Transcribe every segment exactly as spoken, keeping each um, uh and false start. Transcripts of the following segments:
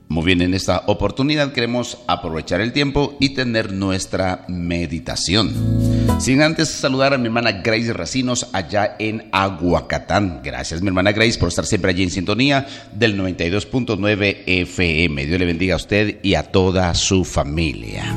Muy bien, en esta oportunidad queremos aprovechar el tiempo y tener nuestra meditación. Sin antes saludar a mi hermana Grace Racinos allá en Aguacatán. Gracias, mi hermana Grace, por estar siempre allí en sintonía del noventa y dos punto nueve F M. Dios le bendiga a usted y a toda su familia.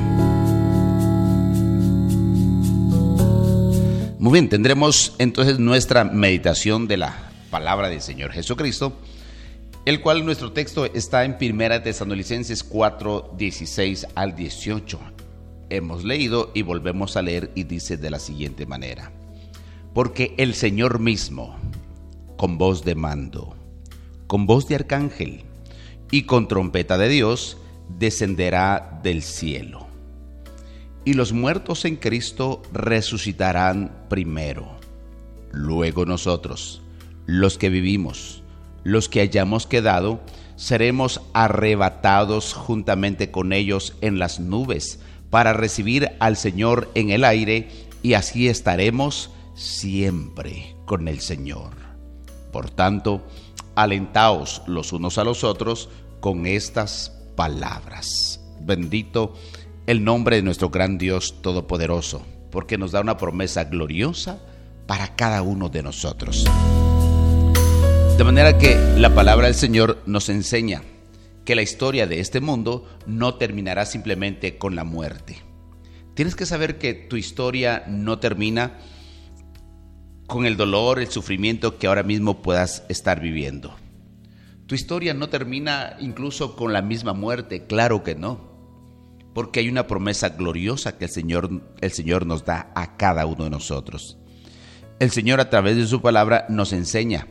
Muy bien, tendremos entonces nuestra meditación de la palabra del Señor Jesucristo, el cual nuestro texto está en Primera Tesalonicenses cuatro, dieciséis al dieciocho. Hemos leído y volvemos a leer y dice de la siguiente manera: porque el Señor mismo, con voz de mando, con voz de arcángel y con trompeta de Dios, descenderá del cielo. Y los muertos en Cristo resucitarán primero. Luego nosotros, los que vivimos, los que hayamos quedado, seremos arrebatados juntamente con ellos en las nubes para recibir al Señor en el aire, y así estaremos siempre con el Señor. Por tanto, alentaos los unos a los otros con estas palabras. Bendito el nombre de nuestro gran Dios Todopoderoso, porque nos da una promesa gloriosa para cada uno de nosotros. De manera que la palabra del Señor nos enseña que la historia de este mundo no terminará simplemente con la muerte. Tienes que saber que tu historia no termina con el dolor, el sufrimiento que ahora mismo puedas estar viviendo. Tu historia no termina incluso con la misma muerte, claro que no, porque hay una promesa gloriosa que el Señor, el Señor nos da a cada uno de nosotros. El Señor, a través de su palabra, nos enseña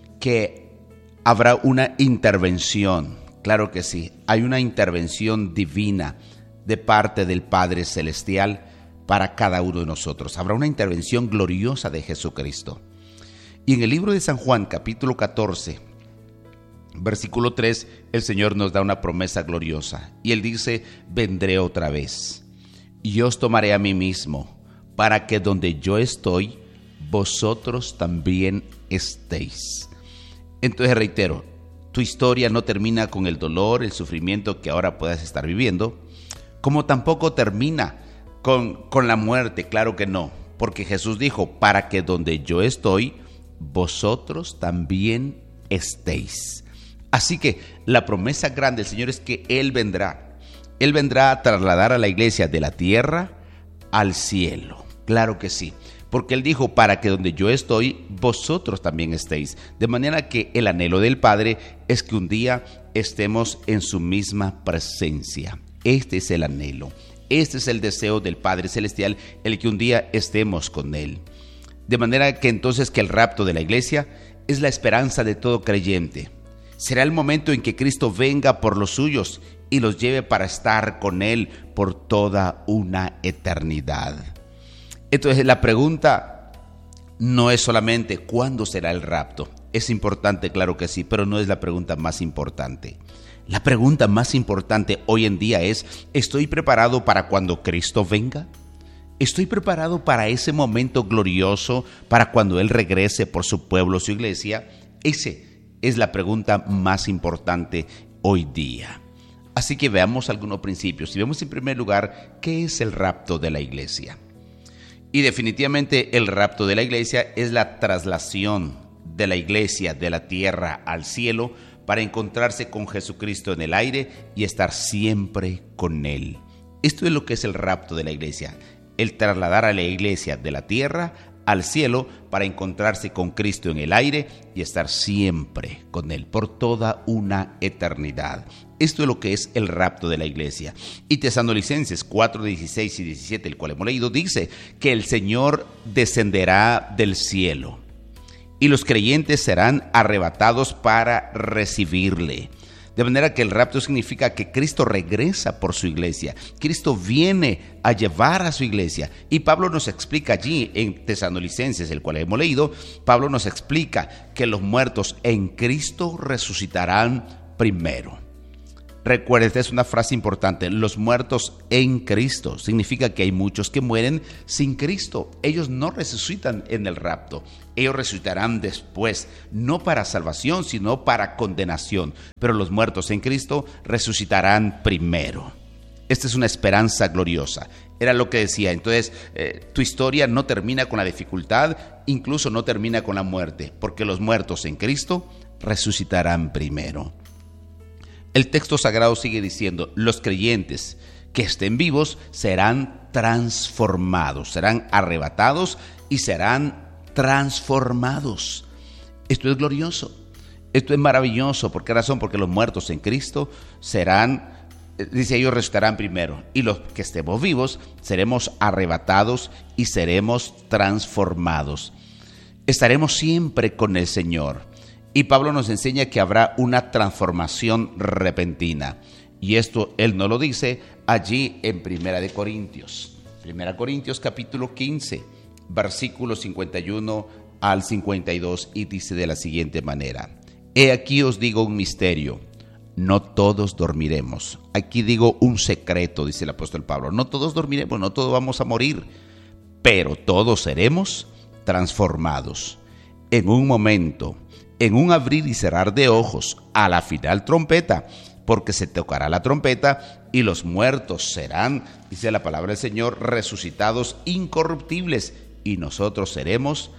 que habrá una intervención. Claro que sí, hay una intervención divina de parte del Padre Celestial para cada uno de nosotros. Habrá una intervención gloriosa de Jesucristo. Y en el libro de San Juan, capítulo catorce, versículo tres, el Señor nos da una promesa gloriosa. Y Él dice: vendré otra vez, y os tomaré a mí mismo, para que donde yo estoy, vosotros también estéis. Entonces reitero, tu historia no termina con el dolor, el sufrimiento que ahora puedas estar viviendo, como tampoco termina con, con la muerte, claro que no, porque Jesús dijo: para que donde yo estoy, vosotros también estéis. Así que la promesa grande del Señor es que Él vendrá, Él vendrá a trasladar a la iglesia de la tierra al cielo, claro que sí. Porque Él dijo: para que donde yo estoy, vosotros también estéis. De manera que el anhelo del Padre es que un día estemos en su misma presencia. Este es el anhelo, este es el deseo del Padre Celestial, el que un día estemos con Él. De manera que entonces que el rapto de la iglesia es la esperanza de todo creyente. Será el momento en que Cristo venga por los suyos y los lleve para estar con Él por toda una eternidad. Entonces la pregunta no es solamente ¿cuándo será el rapto? Es importante, claro que sí, pero no es la pregunta más importante. La pregunta más importante hoy en día es: ¿estoy preparado para cuando Cristo venga? ¿Estoy preparado para ese momento glorioso, para cuando Él regrese por su pueblo, su iglesia? Esa es la pregunta más importante hoy día. Así que veamos algunos principios y vemos en primer lugar ¿qué es el rapto de la iglesia? Y definitivamente el rapto de la iglesia es la traslación de la iglesia de la tierra al cielo para encontrarse con Jesucristo en el aire y estar siempre con Él. Esto es lo que es el rapto de la iglesia, el trasladar a la iglesia de la tierra al cielo para encontrarse con Cristo en el aire y estar siempre con Él por toda una eternidad. Esto es lo que es el rapto de la iglesia. Y Tesalonicenses cuatro, dieciséis y diecisiete, el cual hemos leído, dice que el Señor descenderá del cielo y los creyentes serán arrebatados para recibirle. De manera que el rapto significa que Cristo regresa por su iglesia. Cristo viene a llevar a su iglesia. Y Pablo nos explica allí en Tesalonicenses, el cual hemos leído, Pablo nos explica que los muertos en Cristo resucitarán primero. Recuerda, esta es una frase importante, los muertos en Cristo. Significa que hay muchos que mueren sin Cristo. Ellos no resucitan en el rapto. Ellos resucitarán después, no para salvación, sino para condenación. Pero los muertos en Cristo resucitarán primero. Esta es una esperanza gloriosa. Era lo que decía. Entonces, eh, tu historia no termina con la dificultad, incluso no termina con la muerte, porque los muertos en Cristo resucitarán primero. El texto sagrado sigue diciendo, los creyentes que estén vivos serán transformados, serán arrebatados y serán transformados. Esto es glorioso, esto es maravilloso. ¿Por qué razón? Porque los muertos en Cristo serán, dice, ellos resucitarán primero, y los que estemos vivos seremos arrebatados y seremos transformados. Estaremos siempre con el Señor. Y Pablo nos enseña que habrá una transformación repentina. Y esto él nos lo dice allí en Primera de Corintios. Primera Corintios capítulo quince, versículos cincuenta y uno al cincuenta y dos, y dice de la siguiente manera: He aquí os digo un misterio, no todos dormiremos. Aquí digo un secreto, dice el apóstol Pablo. No todos dormiremos, no todos vamos a morir, pero todos seremos transformados. En un momento, en un abrir y cerrar de ojos, a la final trompeta, porque se tocará la trompeta y los muertos serán, dice la palabra del Señor, resucitados incorruptibles, y nosotros seremos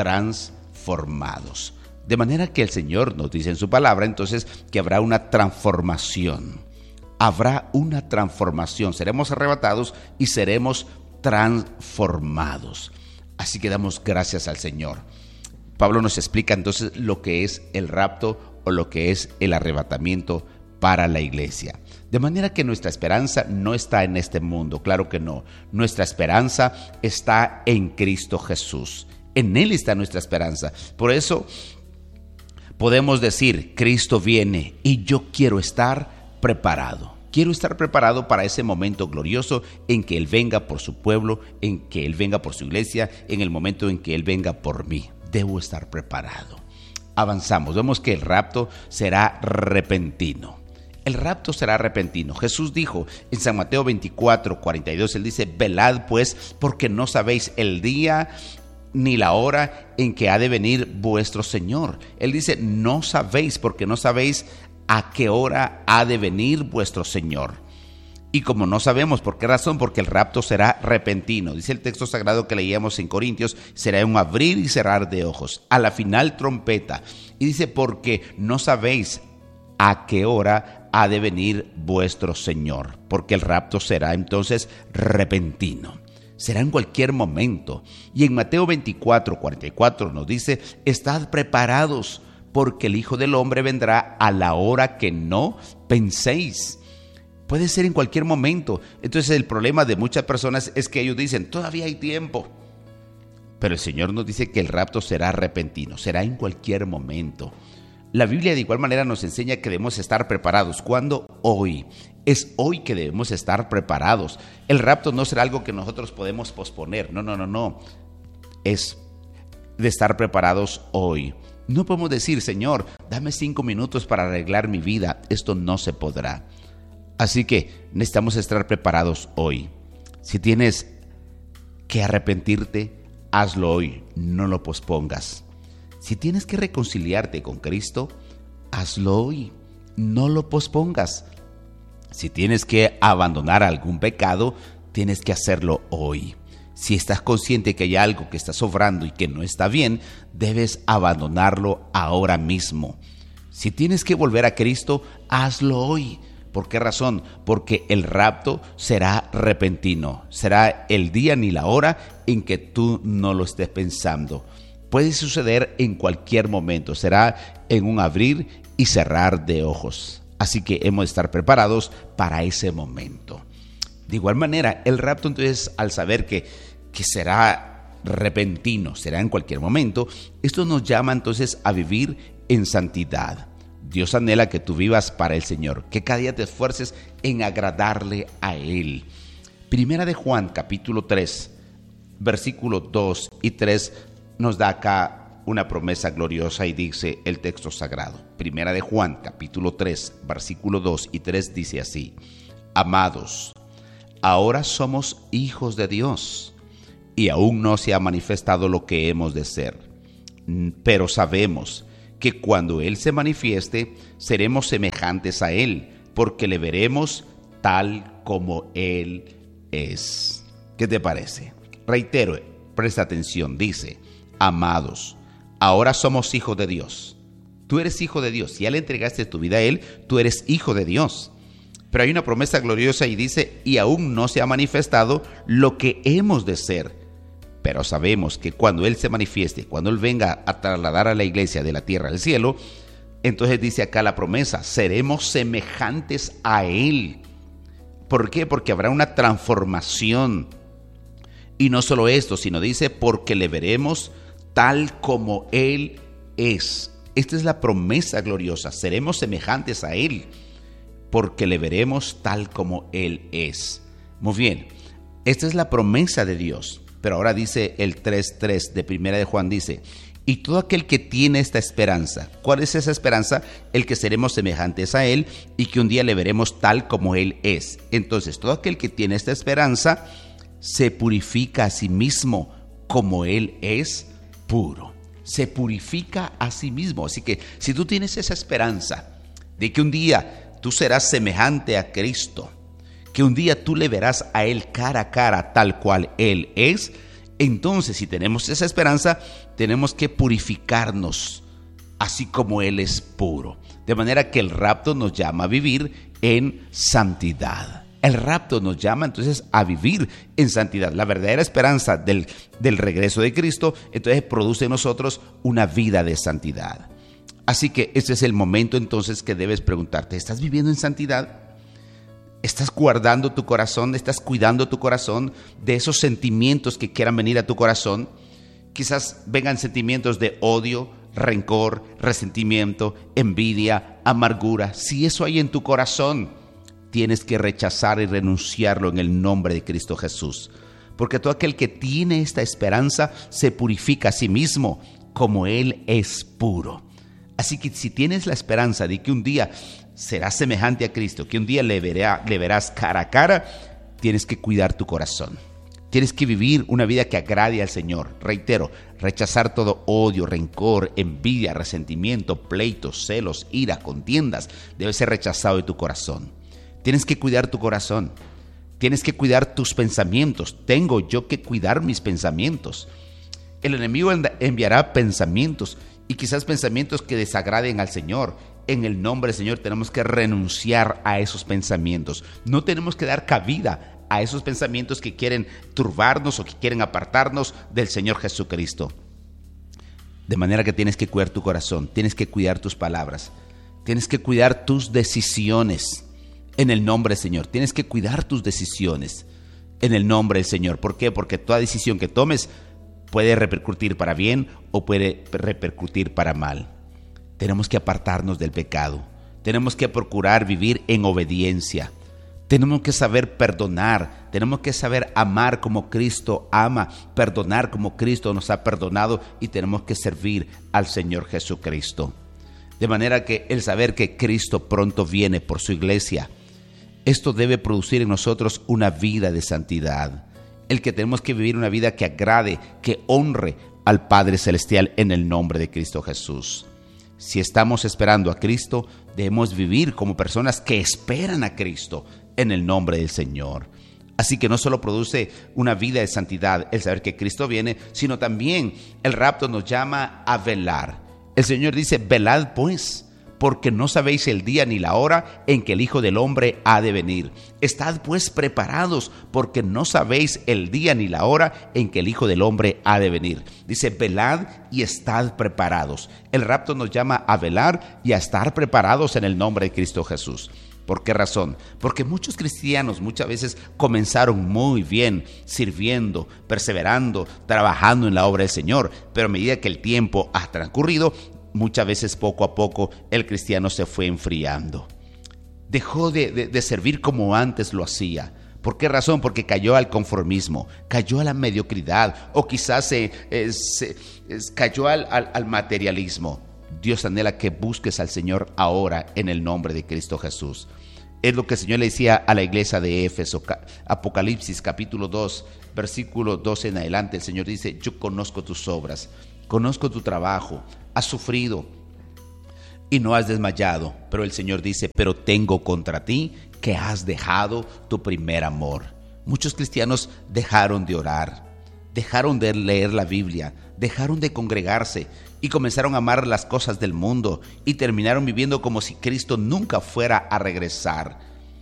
transformados. De manera que el Señor nos dice en su palabra entonces que habrá una transformación. Habrá una transformación. Seremos arrebatados y seremos transformados. Así que damos gracias al Señor. Pablo nos explica entonces lo que es el rapto o lo que es el arrebatamiento para la iglesia. De manera que nuestra esperanza no está en este mundo, claro que no. Nuestra esperanza está en Cristo Jesús. En Él está nuestra esperanza. Por eso podemos decir, Cristo viene y yo quiero estar preparado. Quiero estar preparado para ese momento glorioso en que Él venga por su pueblo, en que Él venga por su iglesia, en el momento en que Él venga por mí. Debo estar preparado. Avanzamos. Vemos que el rapto será repentino. El rapto será repentino. Jesús dijo en San Mateo veinticuatro, cuarenta y dos, Él dice, velad pues, porque no sabéis el día ni la hora en que ha de venir vuestro Señor. Él dice, no sabéis, porque no sabéis a qué hora ha de venir vuestro Señor. Y como no sabemos, ¿por qué razón? Porque el rapto será repentino. Dice el texto sagrado que leíamos en Corintios, será un abrir y cerrar de ojos, a la final trompeta. Y dice, porque no sabéis a qué hora ha de venir vuestro Señor. Porque el rapto será entonces repentino. Será en cualquier momento. Y en Mateo veinticuatro, cuarenta y cuatro nos dice, estad preparados, porque el Hijo del Hombre vendrá a la hora que no penséis. Puede ser en cualquier momento. Entonces el problema de muchas personas es que ellos dicen, todavía hay tiempo. Pero el Señor nos dice que el rapto será repentino, será en cualquier momento. La Biblia de igual manera nos enseña que debemos estar preparados. ¿Cuándo? Hoy. Es hoy que debemos estar preparados. El rapto no será algo que nosotros podemos posponer. No, no, no, no. Es de estar preparados hoy. No podemos decir, Señor, dame cinco minutos para arreglar mi vida. Esto no se podrá. Así que necesitamos estar preparados hoy. Si tienes que arrepentirte, hazlo hoy, no lo pospongas. Si tienes que reconciliarte con Cristo, hazlo hoy, no lo pospongas. Si tienes que abandonar algún pecado, tienes que hacerlo hoy. Si estás consciente que hay algo que está sobrando y que no está bien, debes abandonarlo ahora mismo. Si tienes que volver a Cristo, hazlo hoy. ¿Por qué razón? Porque el rapto será repentino. Será el día ni la hora en que tú no lo estés pensando. Puede suceder en cualquier momento. Será en un abrir y cerrar de ojos. Así que hemos de estar preparados para ese momento. De igual manera, el rapto entonces, al saber que, que será repentino, será en cualquier momento, esto nos llama entonces a vivir en santidad. Dios anhela que tú vivas para el Señor, que cada día te esfuerces en agradarle a Él. Primera de Juan, capítulo tres, versículos dos y tres, nos da acá una promesa gloriosa y dice el texto sagrado. Primera de Juan, capítulo tres, versículo dos y tres dice así: Amados, ahora somos hijos de Dios, y aún no se ha manifestado lo que hemos de ser. Pero sabemos que cuando Él se manifieste, seremos semejantes a Él, porque le veremos tal como Él es. ¿Qué te parece? Reitero, presta atención, dice: Amados, ahora somos hijos de Dios. Tú eres hijo de Dios. Si ya le entregaste tu vida a Él, tú eres hijo de Dios. Pero hay una promesa gloriosa y dice: y aún no se ha manifestado lo que hemos de ser. Pero sabemos que cuando Él se manifieste, cuando Él venga a trasladar a la iglesia de la tierra al cielo, entonces dice acá la promesa: seremos semejantes a Él. ¿Por qué? Porque habrá una transformación. Y no solo esto, sino dice: porque le veremos tal como Él es. Esta es la promesa gloriosa: seremos semejantes a Él, porque le veremos tal como Él es. Muy bien, esta es la promesa de Dios. Pero ahora dice el tres tres de Primera de Juan, dice: y todo aquel que tiene esta esperanza. ¿Cuál es esa esperanza? El que seremos semejantes a Él y que un día le veremos tal como Él es. Entonces, todo aquel que tiene esta esperanza se purifica a sí mismo como Él es puro. Se purifica a sí mismo. Así que si tú tienes esa esperanza de que un día tú serás semejante a Cristo, que un día tú le verás a Él cara a cara tal cual Él es, entonces si tenemos esa esperanza, tenemos que purificarnos así como Él es puro. De manera que el rapto nos llama a vivir en santidad. El rapto nos llama entonces a vivir en santidad. La verdadera esperanza del, del regreso de Cristo, entonces produce en nosotros una vida de santidad. Así que este es el momento entonces que debes preguntarte: ¿estás viviendo en santidad? ¿Estás guardando tu corazón? ¿Estás cuidando tu corazón de esos sentimientos que quieran venir a tu corazón? Quizás vengan sentimientos de odio, rencor, resentimiento, envidia, amargura. Si eso hay en tu corazón, tienes que rechazar y renunciarlo en el nombre de Cristo Jesús. Porque todo aquel que tiene esta esperanza se purifica a sí mismo como Él es puro. Así que si tienes la esperanza de que un día serás semejante a Cristo, que un día le, verá, le verás cara a cara, tienes que cuidar tu corazón. Tienes que vivir una vida que agrade al Señor. Reitero, rechazar todo odio, rencor, envidia, resentimiento, pleitos, celos, ira, contiendas, debe ser rechazado de tu corazón. Tienes que cuidar tu corazón. Tienes que cuidar tus pensamientos. Tengo yo que cuidar mis pensamientos. El enemigo enviará pensamientos y quizás pensamientos que desagraden al Señor. En el nombre del Señor tenemos que renunciar a esos pensamientos. No tenemos que dar cabida a esos pensamientos que quieren turbarnos o que quieren apartarnos del Señor Jesucristo. De manera que tienes que cuidar tu corazón, tienes que cuidar tus palabras, tienes que cuidar tus decisiones en el nombre del Señor. Tienes que cuidar tus decisiones en el nombre del Señor. ¿Por qué? Porque toda decisión que tomes puede repercutir para bien o puede repercutir para mal. Tenemos que apartarnos del pecado. Tenemos que procurar vivir en obediencia. Tenemos que saber perdonar. Tenemos que saber amar como Cristo ama, perdonar como Cristo nos ha perdonado, y tenemos que servir al Señor Jesucristo. De manera que el saber que Cristo pronto viene por su iglesia, esto debe producir en nosotros una vida de santidad. El que tenemos que vivir una vida que agrade, que honre al Padre Celestial en el nombre de Cristo Jesús. Si estamos esperando a Cristo, debemos vivir como personas que esperan a Cristo en el nombre del Señor. Así que no solo produce una vida de santidad el saber que Cristo viene, sino también el rapto nos llama a velar. El Señor dice: velad pues, porque no sabéis el día ni la hora en que el Hijo del Hombre ha de venir. Estad pues preparados, porque no sabéis el día ni la hora en que el Hijo del Hombre ha de venir. Dice: velad y estad preparados. El rapto nos llama a velar y a estar preparados en el nombre de Cristo Jesús. ¿Por qué razón? Porque muchos cristianos muchas veces comenzaron muy bien, sirviendo, perseverando, trabajando en la obra del Señor, pero a medida que el tiempo ha transcurrido, muchas veces poco a poco el cristiano se fue enfriando. Dejó de, de, de servir como antes lo hacía. ¿Por qué razón? Porque cayó al conformismo, cayó a la mediocridad, o quizás se, eh, se, eh, cayó al, al, al materialismo. Dios anhela que busques al Señor ahora en el nombre de Cristo Jesús. Es lo que el Señor le decía a la iglesia de Éfeso, Apocalipsis capítulo dos, versículo doce en adelante. El Señor dice: yo conozco tus obras, conozco tu trabajo, has sufrido y no has desmayado. Pero el Señor dice: pero tengo contra ti que has dejado tu primer amor. Muchos cristianos dejaron de orar, dejaron de leer la Biblia, dejaron de congregarse y comenzaron a amar las cosas del mundo y terminaron viviendo como si Cristo nunca fuera a regresar.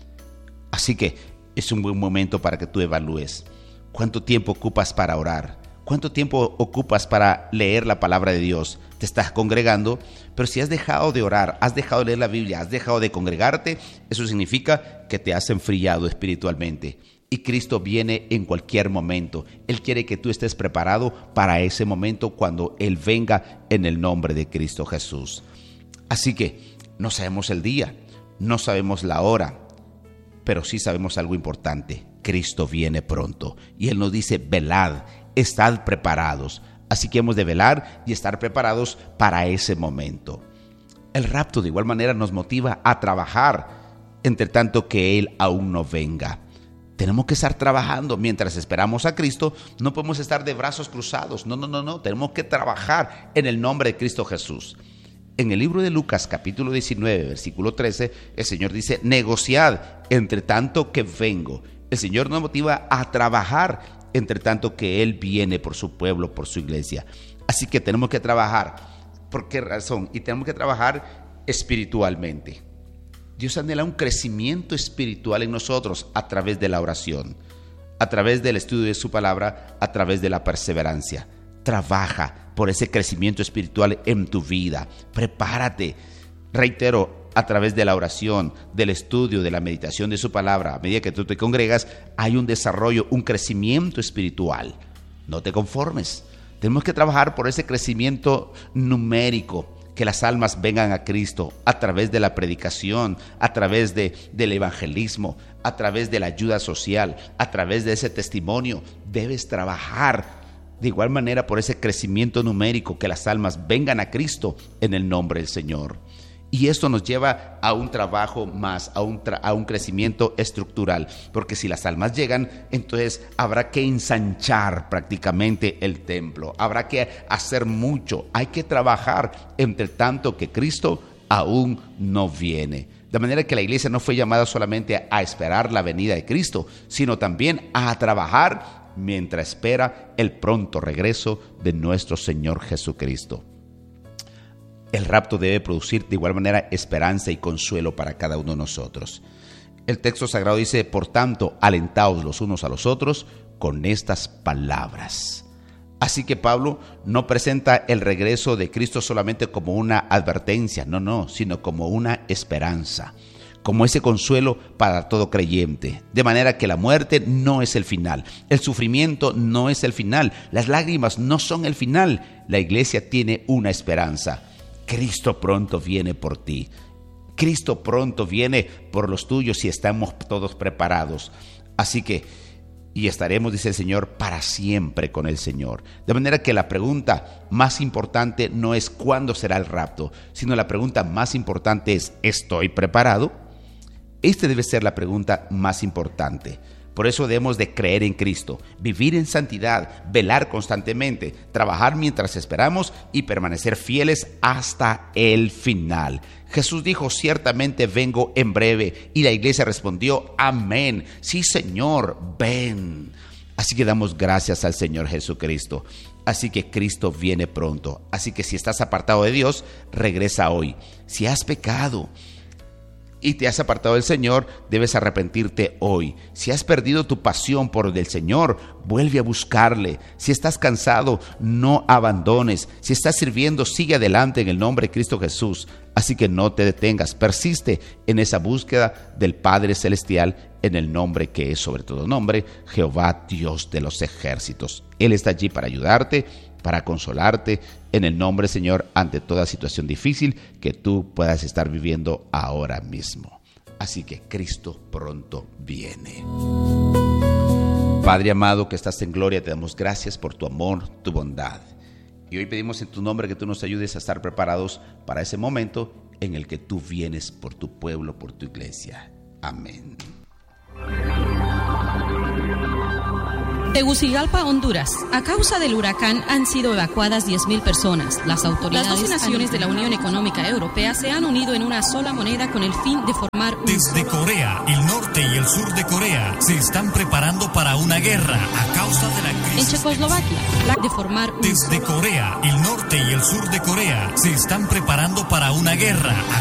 Así que es un buen momento para que tú evalúes cuánto tiempo ocupas para orar, cuánto tiempo ocupas para leer la palabra de Dios. Te estás congregando, pero si has dejado de orar, has dejado de leer la Biblia, has dejado de congregarte, eso significa que te has enfriado espiritualmente. Y Cristo viene en cualquier momento. Él quiere que tú estés preparado para ese momento cuando Él venga en el nombre de Cristo Jesús. Así que no sabemos el día, no sabemos la hora, pero sí sabemos algo importante: Cristo viene pronto. Y Él nos dice: velad, estad preparados. Así que hemos de velar y estar preparados para ese momento. El rapto de igual manera nos motiva a trabajar, entre tanto que Él aún no venga. Tenemos que estar trabajando mientras esperamos a Cristo. No podemos estar de brazos cruzados. No, no, no, no. Tenemos que trabajar en el nombre de Cristo Jesús. En el libro de Lucas, capítulo diecinueve, versículo trece, el Señor dice: negociad entre tanto que vengo. El Señor nos motiva a trabajar entre tanto que Él viene por su pueblo, por su iglesia. Así que tenemos que trabajar. ¿Por qué razón? Y tenemos que trabajar espiritualmente. Dios anhela un crecimiento espiritual en nosotros a través de la oración, a través del estudio de su palabra, a través de la perseverancia. Trabaja por ese crecimiento espiritual en tu vida. Prepárate, reitero, a través de la oración, del estudio, de la meditación de su palabra. A medida que tú te congregas, hay un desarrollo, un crecimiento espiritual. No te conformes. Tenemos que trabajar por ese crecimiento numérico, que las almas vengan a Cristo a través de la predicación, a través de, del evangelismo, a través de la ayuda social, a través de ese testimonio. Debes trabajar de igual manera por ese crecimiento numérico, que las almas vengan a Cristo en el nombre del Señor. Y esto nos lleva a un trabajo más, a un, tra- a un crecimiento estructural, porque si las almas llegan, entonces habrá que ensanchar prácticamente el templo, habrá que hacer mucho, hay que trabajar entre tanto que Cristo aún no viene. De manera que la iglesia no fue llamada solamente a esperar la venida de Cristo, sino también a trabajar mientras espera el pronto regreso de nuestro Señor Jesucristo. El rapto debe producir de igual manera esperanza y consuelo para cada uno de nosotros. El texto sagrado dice: por tanto, alentaos los unos a los otros con estas palabras. Así que Pablo no presenta el regreso de Cristo solamente como una advertencia, no, no, sino como una esperanza, como ese consuelo para todo creyente. De manera que la muerte no es el final, el sufrimiento no es el final, las lágrimas no son el final. La iglesia tiene una esperanza. Cristo pronto viene por ti. Cristo pronto viene por los tuyos si estamos todos preparados. Así que, y estaremos, dice el Señor, para siempre con el Señor. De manera que la pregunta más importante no es cuándo será el rapto, sino la pregunta más importante es: ¿estoy preparado? Esta debe ser la pregunta más importante. Por eso debemos de creer en Cristo, vivir en santidad, velar constantemente, trabajar mientras esperamos y permanecer fieles hasta el final. Jesús dijo: ciertamente vengo en breve. Y la iglesia respondió: amén. Sí, Señor, ven. Así que damos gracias al Señor Jesucristo. Así que Cristo viene pronto. Así que si estás apartado de Dios, regresa hoy. Si has pecado y te has apartado del Señor, debes arrepentirte hoy. Si has perdido tu pasión por el Señor, vuelve a buscarle. Si estás cansado, no abandones. Si estás sirviendo, sigue adelante en el nombre de Cristo Jesús. Así que no te detengas, persiste en esa búsqueda del Padre Celestial en el nombre que es sobre todo nombre, Jehová Dios de los ejércitos. Él está allí para ayudarte, para consolarte en el nombre, Señor, ante toda situación difícil que tú puedas estar viviendo ahora mismo. Así que Cristo pronto viene. Padre amado que estás en gloria, te damos gracias por tu amor, tu bondad. Y hoy pedimos en tu nombre que tú nos ayudes a estar preparados para ese momento en el que tú vienes por tu pueblo, por tu iglesia. Amén. Tegucigalpa, Honduras. A causa del huracán han sido evacuadas diez mil personas. Las autoridades, las doce naciones de la Unión Económica Europea se han unido en una sola moneda con el fin de formar un... Desde Corea, el norte y el sur de Corea se están preparando para una guerra a causa de la crisis. En Checoslovaquia, la de formar un... Desde Corea, el norte y el sur de Corea se están preparando para una guerra a